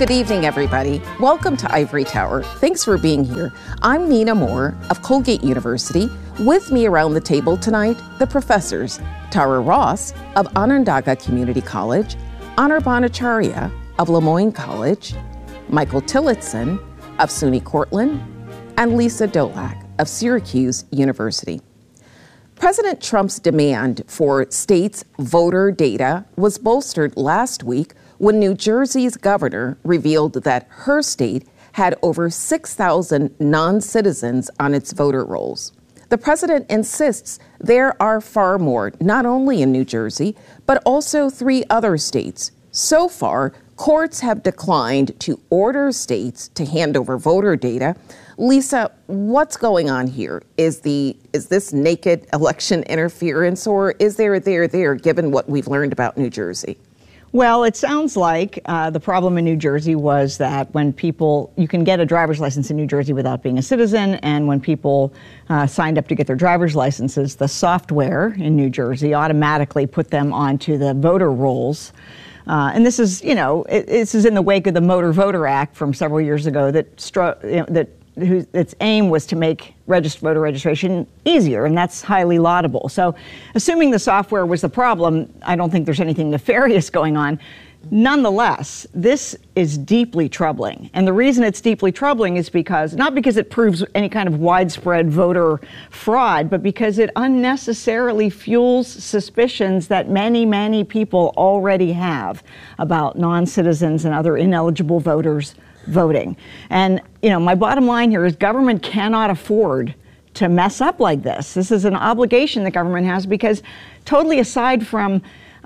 Good evening, everybody. Welcome to Ivory Tower. Thanks for being here. I'm Nina Moore of Colgate University. With me around the table tonight, the professors, Tara Ross of Onondaga Community College, Anirban Acharya of Lemoyne College, Michael Tillotson of SUNY Cortland, and Lisa Dolak of Syracuse University. President Trump's demand for states' voter data was bolstered last week when New Jersey's governor revealed that her state had over 6,000 non-citizens on its voter rolls. The president insists there are far more, not only in New Jersey, but also 3 other states. So far, courts have declined to order states to hand over voter data. Lisa, what's going on here? Is this naked election interference, or is there given what we've learned about New Jersey? Well, it sounds like the problem in New Jersey was that when you can get a driver's license in New Jersey without being a citizen, and when people signed up to get their driver's licenses, the software in New Jersey automatically put them onto the voter rolls. And this is, this is in the wake of the Motor Voter Act from several years ago its aim was to make voter registration easier, and that's highly laudable. So assuming the software was the problem, I don't think there's anything nefarious going on. Nonetheless, this is deeply troubling. And the reason it's deeply troubling is not because it proves any kind of widespread voter fraud, but because it unnecessarily fuels suspicions that many, many people already have about non-citizens and other ineligible voters voting. And, my bottom line here is government cannot afford to mess up like this. This is an obligation the government has because, totally aside from,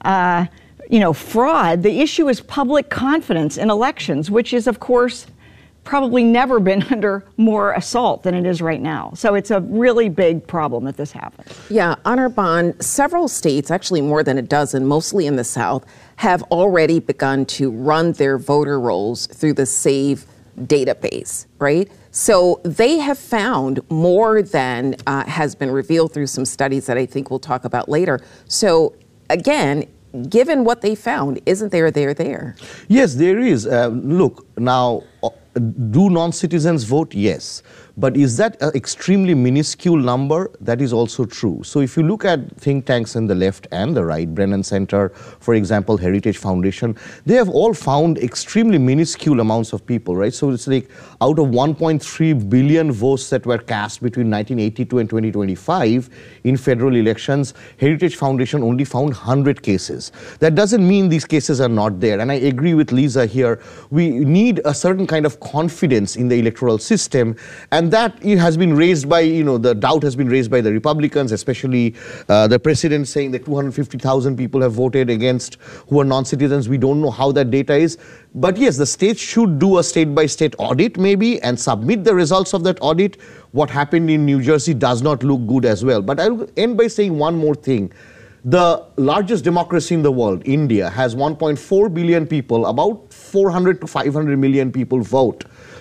fraud, the issue is public confidence in elections, which is, of course, probably never been under more assault than it is right now. So it's a really big problem that this happens. Yeah, Anirban, several states, actually more than a dozen, mostly in the South, have already begun to run their voter rolls through the SAVE database, right? So they have found more than has been revealed through some studies that I think we'll talk about later. So again, given what they found, isn't there? Yes, there is. Look, now, do non-citizens vote? Yes. But is that an extremely minuscule number? That is also true. So if you look at think tanks on the left and the right, Brennan Center, for example, Heritage Foundation, they have all found extremely minuscule amounts of people, right? So it's like out of 1.3 billion votes that were cast between 1982 and 2025 in federal elections, Heritage Foundation only found 100 cases. That doesn't mean these cases are not there. And I agree with Lisa here. We need a certain kind of confidence in the electoral system, and that has been raised by, the doubt has been raised by the Republicans, especially the president saying that 250,000 people have voted against who are non-citizens. We don't know how that data is. But yes, the states should do a state-by-state audit maybe and submit the results of that audit. What happened in New Jersey does not look good as well. But I'll end by saying one more thing. The largest democracy in the world, India, has 1.4 billion people, about 400 to 500 million people vote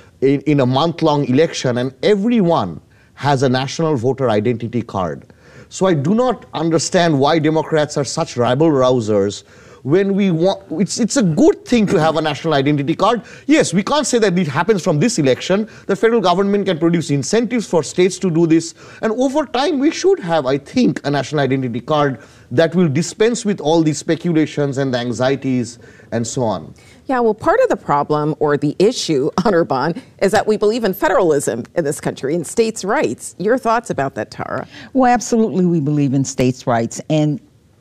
in a month-long election, and everyone has a national voter identity card. So I do not understand why Democrats are such rabble-rousers when we want. It's a good thing to have a national identity card. Yes, we can't say that it happens from this election. The federal government can produce incentives for states to do this, and over time we should have, I think, a national identity card that will dispense with all these speculations and the anxieties and so on. Yeah, well, part of the problem or the issue, Anirban, is that we believe in federalism in this country and states' rights. Your thoughts about that, Tara? Well, absolutely, we believe in states' rights and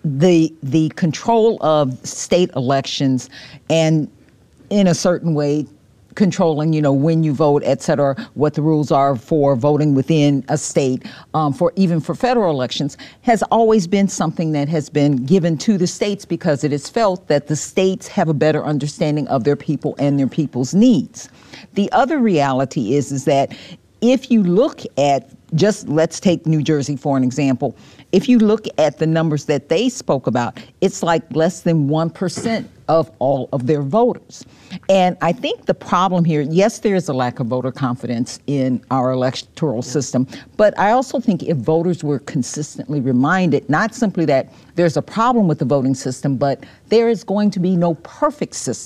the control of state elections, and in a certain way controlling, when you vote, et cetera, what the rules are for voting within a state, even for federal elections, has always been something that has been given to the states because it is felt that the states have a better understanding of their people and their people's needs. The other reality is that if you look at, let's take New Jersey for an example. If you look at the numbers that they spoke about, it's like less than 1% of all of their voters. And I think the problem here, yes, there is a lack of voter confidence in our electoral system, but I also think if voters were consistently reminded, not simply that there's a problem with the voting system, but there is going to be no perfect system.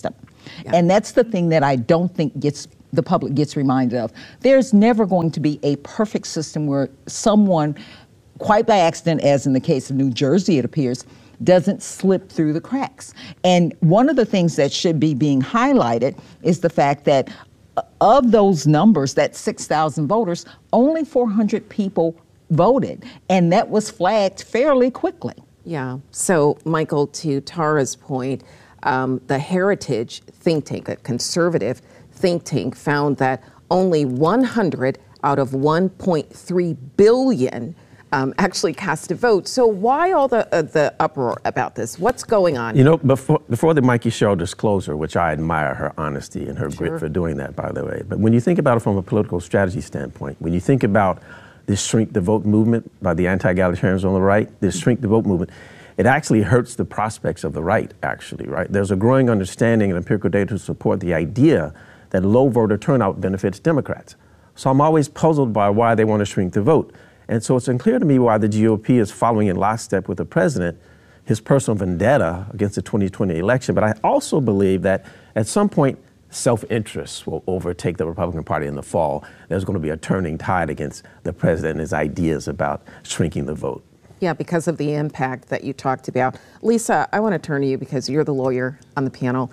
Yeah. And that's the thing that I don't think the public gets reminded of. There's never going to be a perfect system where someone, quite by accident, as in the case of New Jersey, it appears, doesn't slip through the cracks. And one of the things that should be being highlighted is the fact that of those numbers, that 6,000 voters, only 400 people voted. And that was flagged fairly quickly. Yeah. So, Michael, to Tara's point, the Heritage think tank, a conservative think tank, found that only 100 out of 1.3 billion actually cast a vote. So why all the uproar about this? What's going on? You know, before the Mikey Sherrill disclosure, which I admire her honesty and her grit for doing that, by the way. But when you think about it from a political strategy standpoint, when you think about this shrink the vote movement by the anti-egalitarians on the right, this shrink the vote movement, it actually hurts the prospects of the right, actually, right? There's a growing understanding and empirical data to support the idea that low voter turnout benefits Democrats. So I'm always puzzled by why they want to shrink the vote. And so it's unclear to me why the GOP is following in lockstep with the president, his personal vendetta against the 2020 election. But I also believe that at some point, self-interest will overtake the Republican Party in the fall. There's going to be a turning tide against the president and his ideas about shrinking the vote. Yeah, because of the impact that you talked about. Lisa, I want to turn to you because you're the lawyer on the panel.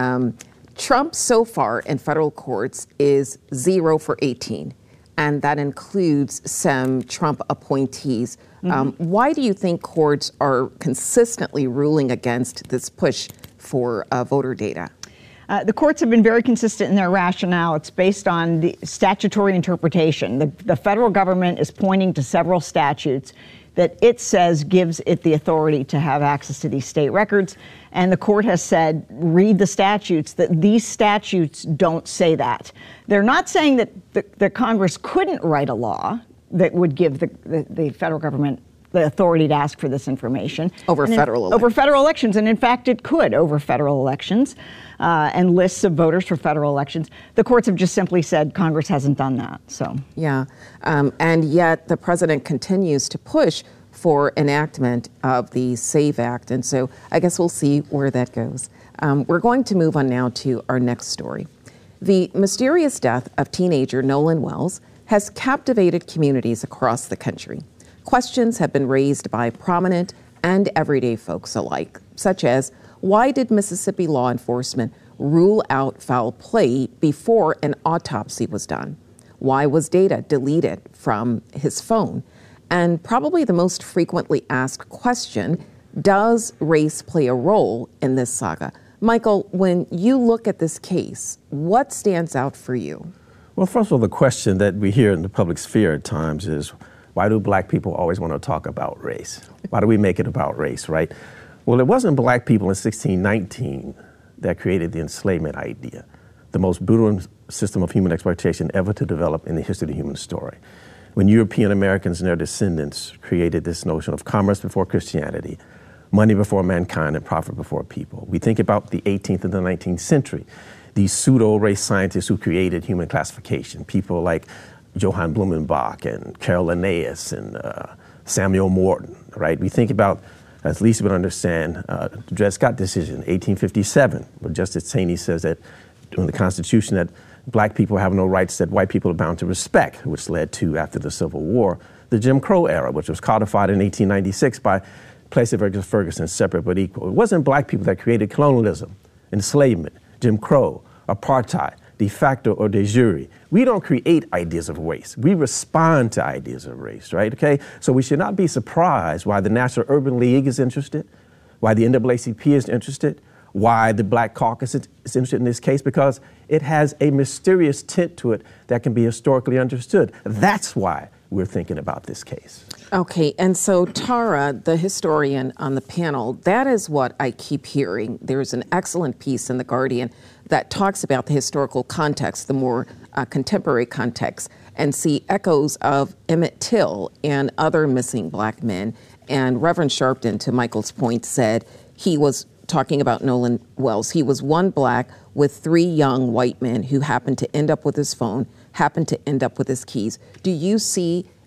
Trump so far in federal courts is 0 for 18. And that includes some Trump appointees. Why do you think courts are consistently ruling against this push for voter data? The courts have been very consistent in their rationale. It's based on the statutory interpretation. The federal government is pointing to several statutes that it says gives it the authority to have access to these state records. And the court has said, read the statutes, that these statutes don't say that. They're not saying that the Congress couldn't write a law that would give the federal government the authority to ask for this information. Over federal elections. And in fact, it could over federal elections and lists of voters for federal elections. The courts have just simply said Congress hasn't done that. So yeah. And yet the president continues to push for enactment of the SAVE Act. And so I guess we'll see where that goes. We're going to move on now to our next story. The mysterious death of teenager Nolan Wells has captivated communities across the country. Questions have been raised by prominent and everyday folks alike, such as, why did Mississippi law enforcement rule out foul play before an autopsy was done? Why was data deleted from his phone? And probably the most frequently asked question, does race play a role in this saga? Michael, when you look at this case, what stands out for you? Well, first of all, the question that we hear in the public sphere at times is, why do black people always want to talk about race? Why do we make it about race, right? Well, it wasn't black people in 1619 that created the enslavement idea, the most brutal system of human exploitation ever to develop in the history of the human story. When European Americans and their descendants created this notion of commerce before Christianity, money before mankind, and profit before people. We think about the 18th and the 19th century, these pseudo-race scientists who created human classification, people like Johann Blumenbach and Carol Linnaeus and Samuel Morton, right? We think about, as Lisa would understand, the Dred Scott decision, 1857, where Justice Taney says that in the Constitution that black people have no rights that white people are bound to respect, which led to, after the Civil War, the Jim Crow era, which was codified in 1896 by Plessy versus Ferguson, separate but equal. It wasn't black people that created colonialism, enslavement, Jim Crow, apartheid, de facto or de jure. We don't create ideas of race. We respond to ideas of race, right? Okay? So we should not be surprised why the National Urban League is interested, why the NAACP is interested, why the Black Caucus is interested in this case, because it has a mysterious tint to it that can be historically understood. That's why we're thinking about this case. Okay, and so Tara, the historian on the panel, that is what I keep hearing. There's an excellent piece in The Guardian that talks about the historical context, the more contemporary context, and see echoes of Emmett Till and other missing black men. And Reverend Sharpton, to Michael's point, said he was talking about Nolan Wells. He was one black with three young white men who happened to end up with his phone, happened to end up with his keys. Do you see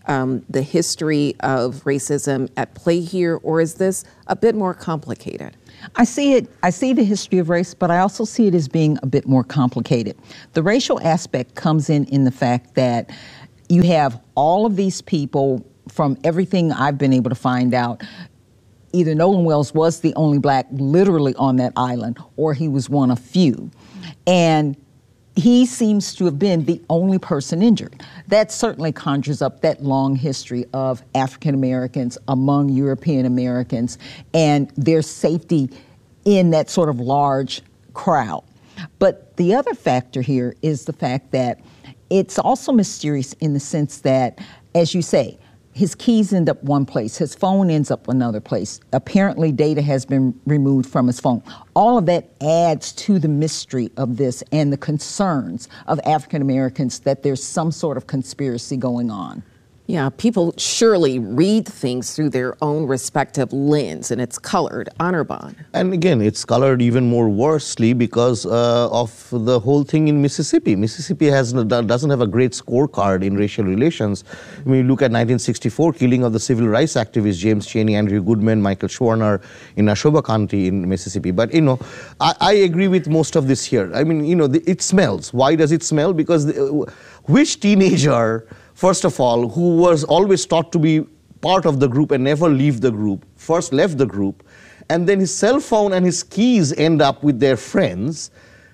the history of racism at play here, or is this a bit more complicated? I see the history of race, but I also see it as being a bit more complicated. The racial aspect comes in the fact that you have all of these people, from everything I've been able to find out, either Nolan Wells was the only black literally on that island, or he was one of few. And he seems to have been the only person injured. That certainly conjures up that long history of African Americans among European Americans and their safety in that sort of large crowd. But the other factor here is the fact that it's also mysterious in the sense that, as you say, his keys end up one place, his phone ends up another place. Apparently data has been removed from his phone. All of that adds to the mystery of this and the concerns of African Americans that there's some sort of conspiracy going on. Yeah, people surely read things through their own respective lens, and it's colored. Anirban. And again, it's colored even more worsely because of the whole thing in Mississippi. Mississippi doesn't have a great scorecard in racial relations. When you look at 1964 killing of the civil rights activists James Chaney, Andrew Goodman, Michael Schwerner in Neshoba County in Mississippi. But, I agree with most of this here. I mean, it smells. Why does it smell? Because which teenager, first of all, who was always taught to be part of the group and never leave the group, first left the group, and then his cell phone and his keys end up with their friends,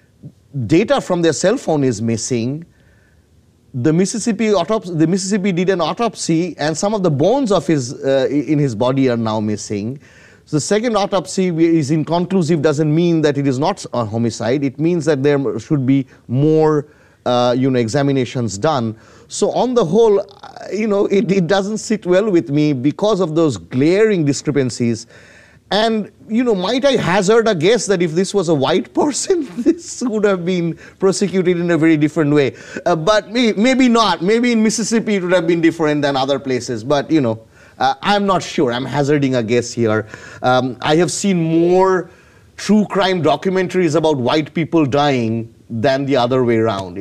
data from their cell phone is missing, the Mississippi did an autopsy, and some of the bones of in his body are now missing. So the second autopsy is inconclusive, doesn't mean that it is not a homicide. It means that there should be more examinations done. So on the whole, it doesn't sit well with me because of those glaring discrepancies. And, might I hazard a guess that if this was a white person, this would have been prosecuted in a very different way. But maybe not. Maybe in Mississippi it would have been different than other places. But, I'm not sure. I'm hazarding a guess here. I have seen more true crime documentaries about white people dying than the other way around.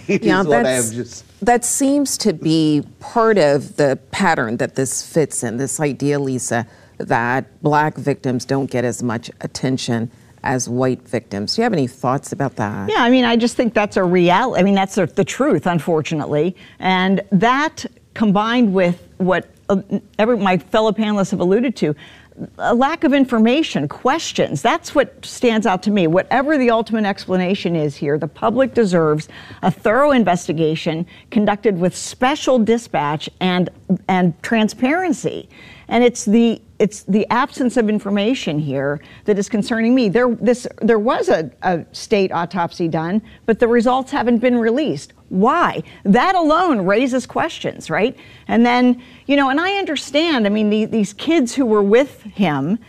That seems to be part of the pattern that this fits in, this idea, Lisa, that black victims don't get as much attention as white victims. Do you have any thoughts about that? Yeah, I just think that's a reality. That's the truth, unfortunately. And that combined with what my fellow panelists have alluded to, a lack of information, questions. That's what stands out to me. Whatever the ultimate explanation is here, the public deserves a thorough investigation conducted with special dispatch and transparency. And it's the absence of information here that is concerning me. There was a state autopsy done, but the results haven't been released. Why? That alone raises questions, right? And then, and I understand, these kids who were with him,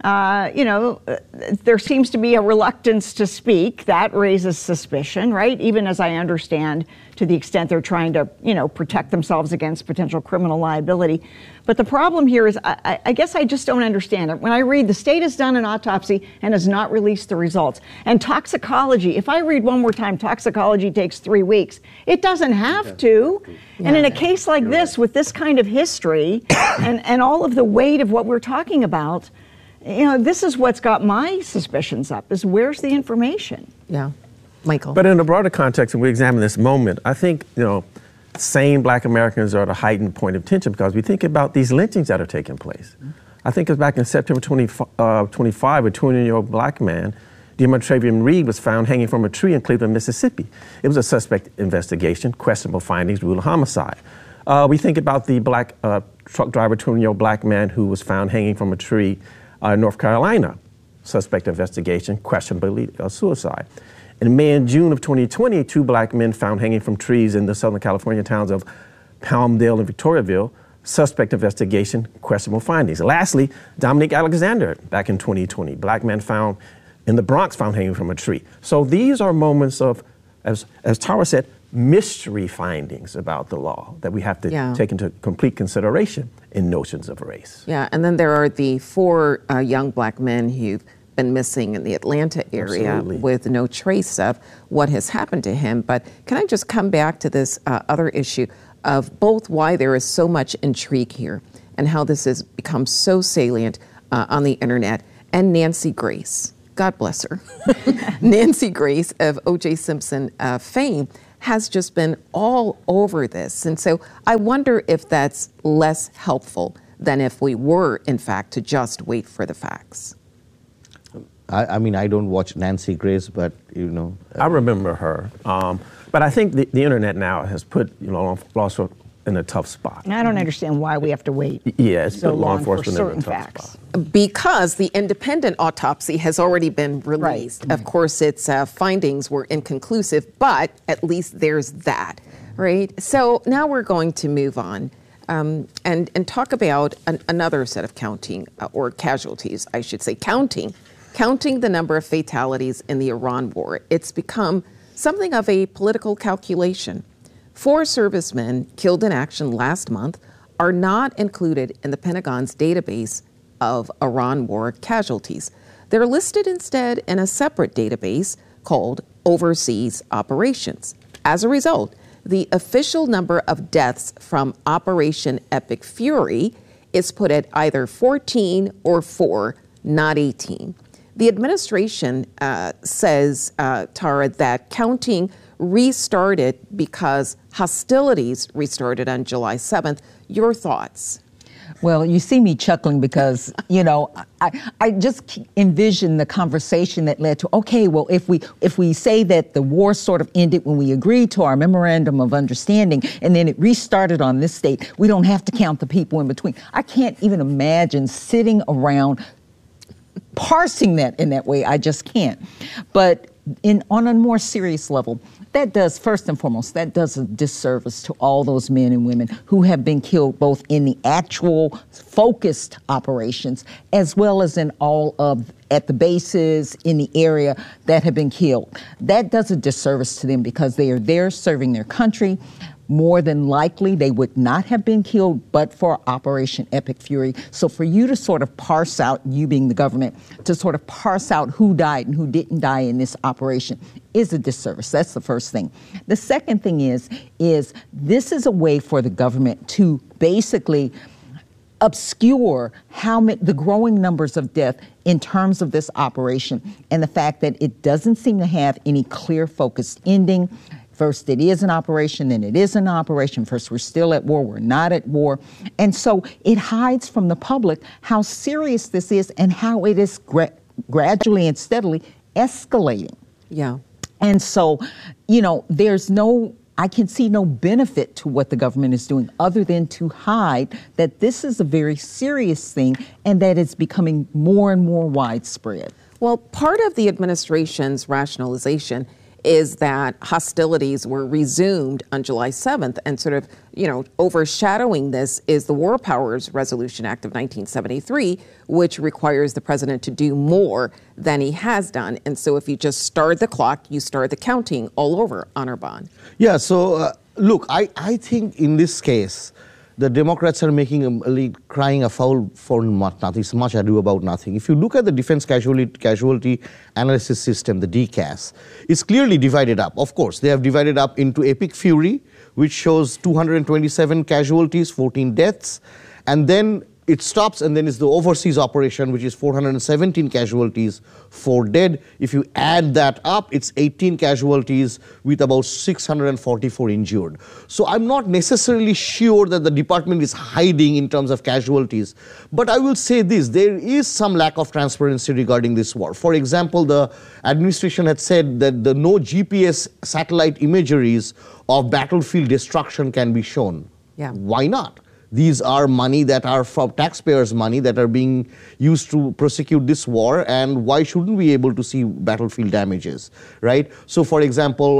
there seems to be a reluctance to speak. That raises suspicion, right? Even as I understand to the extent they're trying to, protect themselves against potential criminal liability. But the problem here is, I guess I just don't understand it. When I read the state has done an autopsy and has not released the results. And toxicology, if I read one more time, toxicology takes 3 weeks. It doesn't have to. Yeah. And in a case like this, with this kind of history and all of the weight of what we're talking about, this is what's got my suspicions up, is where's the information? Yeah. Michael. But in a broader context, when we examine this moment, I think, sane black Americans are at a heightened point of tension because we think about these lynchings that are taking place. I think it was back in September 25, a 20-year-old black man, Demontravian Reed, was found hanging from a tree in Cleveland, Mississippi. It was a suspect investigation, questionable findings, rule of homicide. We think about the black truck driver, 20-year-old black man who was found hanging from a tree in North Carolina. Suspect investigation, questionable suicide. In May and June of 2020, 2 black men found hanging from trees in the Southern California towns of Palmdale and Victoriaville. Suspect investigation, questionable findings. Lastly, Dominique Alexander, back in 2020, black man found in the Bronx found hanging from a tree. So these are moments of, as Tara said, mystery findings about the law that we have to take into complete consideration in notions of race. Yeah, and then there are the 4 young black men who've been missing in the Atlanta area with no trace of what has happened to him. But can I just come back to this other issue of both why there is so much intrigue here and how this has become so salient on the internet, and Nancy Grace. God bless her. Nancy Grace of O.J. Simpson fame has just been all over this. And so I wonder if that's less helpful than if we were, in fact, to just wait for the facts. I mean, I don't watch Nancy Grace, but, I remember her. But I think the internet now has put law enforcement in a tough spot. And I don't understand why we have to wait it's so put law long enforcement for in a certain tough facts. spot. Because the independent autopsy has already been released. Right. Of course, its findings were inconclusive, but at least there's that, right? So now we're going to move on and talk about another set of counting, or casualties, I should say, counting the number of fatalities in the Iran war. It's become something of a political calculation. 4 servicemen killed in action last month are not included in the Pentagon's database of Iran war casualties. They're listed instead in a separate database called Overseas Operations. As a result, the official number of deaths from Operation Epic Fury is put at either 14 or 4, not 18. The administration says, Tara, that counting restarted because hostilities restarted on July 7th. Your thoughts? Well, you see me chuckling because, I just envision the conversation that led to, okay, well, if we say that the war sort of ended when we agreed to our memorandum of understanding and then it restarted on this date, we don't have to count the people in between. I can't even imagine sitting around parsing that in that way. I just can't. But on a more serious level, that does, first and foremost, that does a disservice to all those men and women who have been killed both in the actual focused operations as well as in all of at the bases in the area that have been killed. That does a disservice to them because they are there serving their country. More than likely, they would not have been killed but for Operation Epic Fury. So for you to sort of parse out, you being the government, to sort of parse out who died and who didn't die in this operation is a disservice. That's the first thing. The second thing is this is a way for the government to basically obscure the growing numbers of death in terms of this operation and the fact that it doesn't seem to have any clear focused ending. First, it is an operation, then it isn't an operation. First, we're still at war, we're not at war. And so it hides from the public how serious this is and how it is gradually and steadily escalating. Yeah. And so, I can see no benefit to what the government is doing other than to hide that this is a very serious thing and that it's becoming more and more widespread. Well, part of the administration's rationalization is that hostilities were resumed on July 7th, and sort of, overshadowing this is the War Powers Resolution Act of 1973, which requires the president to do more than he has done. And so if you just start the clock, you start the counting all over, Anirban. Yeah, so look, I think in this case, the Democrats are crying a foul for nothing. It's much ado about nothing. If you look at the Defense Casualty Analysis System, the DCAS, it's clearly divided up. Of course, they have divided up into Epic Fury, which shows 227 casualties, 14 deaths, and then it stops, and then it's the overseas operation, which is 417 casualties, 4 dead. If you add that up, it's 18 casualties with about 644 injured. So I'm not necessarily sure that the department is hiding in terms of casualties. But I will say this, there is some lack of transparency regarding this war. For example, the administration had said that the no GPS satellite imageries of battlefield destruction can be shown. Yeah. Why not? These are money that are from taxpayers' money that are being used to prosecute this war, and why shouldn't we be able to see battlefield damages, right? So, for example,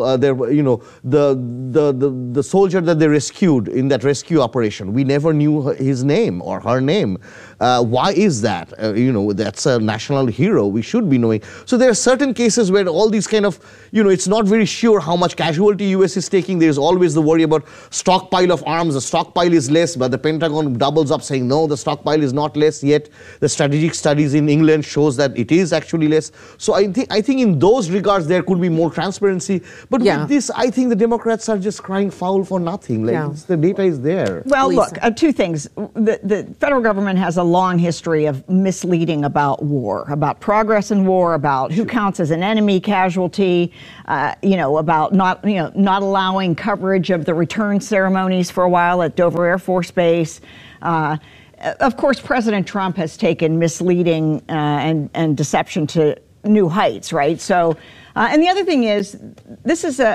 the soldier that they rescued in that rescue operation, we never knew his name or her name. Why is that? That's a national hero. We should be knowing. So there are certain cases where all these kind of, it's not very sure how much casualty U.S. is taking. There is always the worry about stockpile of arms. The stockpile is less, but the Pentagon doubles up saying, no, the stockpile is not less, yet the strategic studies in England shows that it is actually less. So I think in those regards, there could be more transparency. But with this, I think the Democrats are just crying foul for nothing. The data is there. Well, look, two things. The federal government has a long history of misleading about war, about progress in war, about who counts as an enemy casualty, about not allowing coverage of the return ceremonies for a while at Dover Air Force Base. Of course, President Trump has taken misleading and deception to new heights, right? So, and the other thing is, this is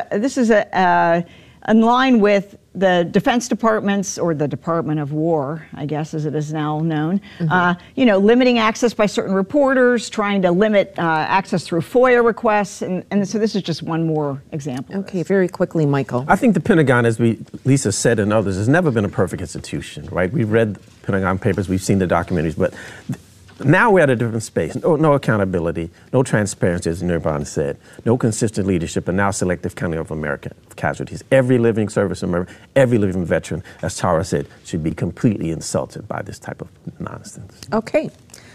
in line with the Defense Department's, or the Department of War, I guess, as it is now known, limiting access by certain reporters, trying to limit access through FOIA requests, and so this is just one more example. Okay, very quickly, Michael. I think the Pentagon, as Lisa said and others, has never been a perfect institution, right? We've read the Pentagon Papers, we've seen the documentaries, but now we're at a different space. No accountability, no transparency, as Nirban said, no consistent leadership, and now selective counting of American casualties. Every living service member, every living veteran, as Tara said, should be completely insulted by this type of nonsense. Okay.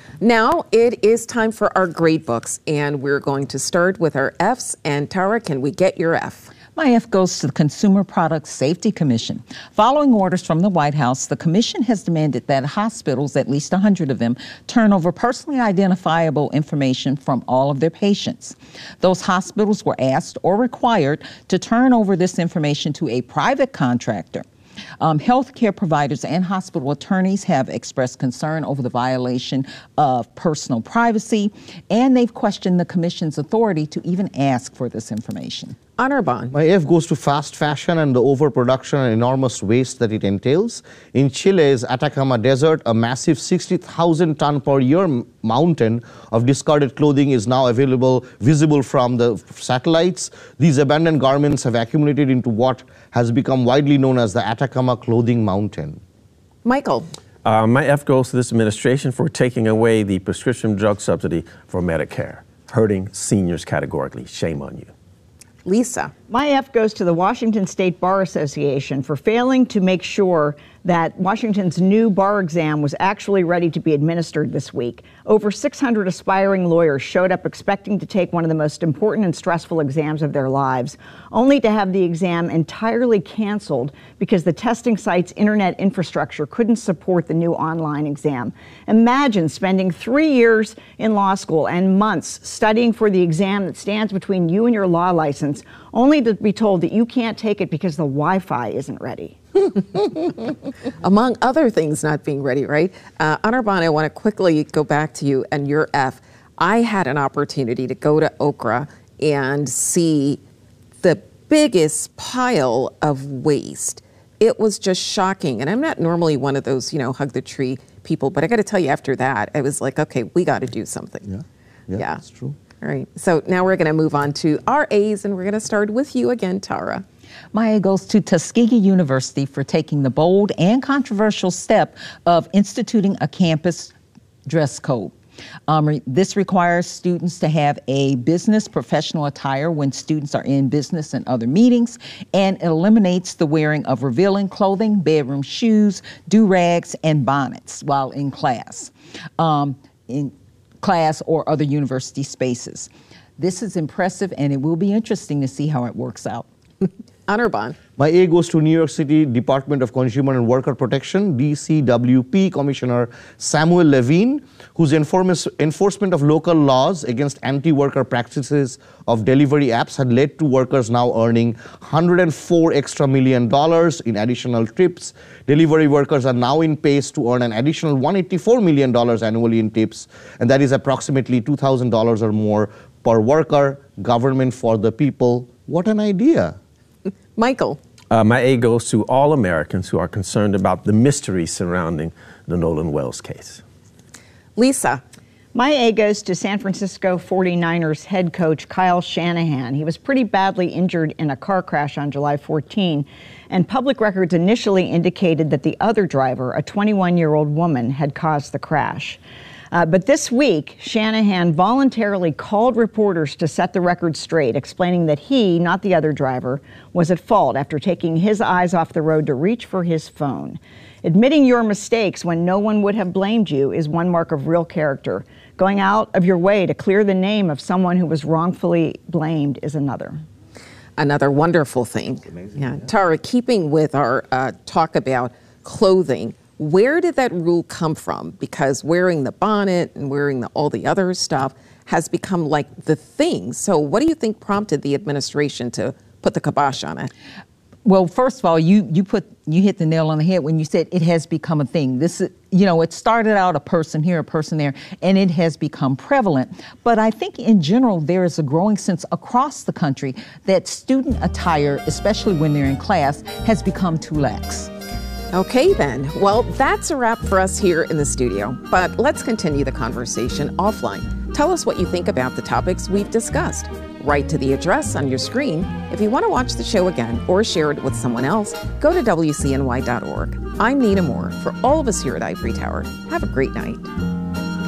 Now it is time for our grade books, and we're going to start with our Fs. And Tara, can we get your F? My F goes to the Consumer Product Safety Commission. Following orders from the White House, the commission has demanded that hospitals, at least 100 of them, turn over personally identifiable information from all of their patients. Those hospitals were asked or required to turn over this information to a private contractor. Healthcare providers and hospital attorneys have expressed concern over the violation of personal privacy, and they've questioned the commission's authority to even ask for this information. Anirban. My F goes to fast fashion and the overproduction and enormous waste that it entails. In Chile's Atacama Desert, a massive 60,000 ton per year mountain of discarded clothing is now visible from the satellites. These abandoned garments have accumulated into what has become widely known as the Atacama Clothing Mountain. Michael. My F goes to this administration for taking away the prescription drug subsidy for Medicare, hurting seniors categorically. Shame on you. Lisa. My F goes to the Washington State Bar Association for failing to make sure that Washington's new bar exam was actually ready to be administered this week. Over 600 aspiring lawyers showed up expecting to take one of the most important and stressful exams of their lives, only to have the exam entirely canceled because the testing site's internet infrastructure couldn't support the new online exam. Imagine spending 3 years in law school and months studying for the exam that stands between you and your law license, only to be told that you can't take it because the Wi-Fi isn't ready. Among other things not being ready, right? Anirban, I want to quickly go back to you and your F. I had an opportunity to go to Okra and see the biggest pile of waste. It was just shocking. And I'm not normally one of those, hug the tree people, but I got to tell you, after that, I was like, okay, we got to do something. Yeah, that's true. All right. So now we're going to move on to our A's, and we're going to start with you again, Tara. My A goes to Tuskegee University for taking the bold and controversial step of instituting a campus dress code. This requires students to have a business professional attire when students are in business and other meetings, and eliminates the wearing of revealing clothing, bedroom shoes, do-rags, and bonnets while in class or other university spaces. This is impressive, and it will be interesting to see how it works out. Anirban. My A goes to New York City Department of Consumer and Worker Protection, DCWP Commissioner Samuel Levine, whose enforcement of local laws against anti-worker practices of delivery apps had led to workers now earning $104 million in additional tips. Delivery workers are now in pace to earn an additional $184 million annually in tips, and that is approximately $2,000 or more per worker. Government for the people. What an idea. Michael. My A goes to all Americans who are concerned about the mystery surrounding the Nolan Wells case. Lisa. My A goes to San Francisco 49ers head coach Kyle Shanahan. He was pretty badly injured in a car crash on July 14, and public records initially indicated that the other driver, a 21-year-old woman, had caused the crash. But this week, Shanahan voluntarily called reporters to set the record straight, explaining that he, not the other driver, was at fault after taking his eyes off the road to reach for his phone. Admitting your mistakes when no one would have blamed you is one mark of real character. Going out of your way to clear the name of someone who was wrongfully blamed is another. Another wonderful thing. Amazing, Yeah. Tara, keeping with our talk about clothing, where did that rule come from? Because wearing the bonnet and wearing all the other stuff has become like the thing. So what do you think prompted the administration to put the kibosh on it? Well, first of all, you hit the nail on the head when you said it has become a thing. This is, it started out a person here, a person there, and it has become prevalent. But I think in general, there is a growing sense across the country that student attire, especially when they're in class, has become too lax. Okay, then. Well, that's a wrap for us here in the studio. But let's continue the conversation offline. Tell us what you think about the topics we've discussed. Write to the address on your screen. If you want to watch the show again or share it with someone else, go to WCNY.org. I'm Nina Moore. For all of us here at Ivory Tower, have a great night.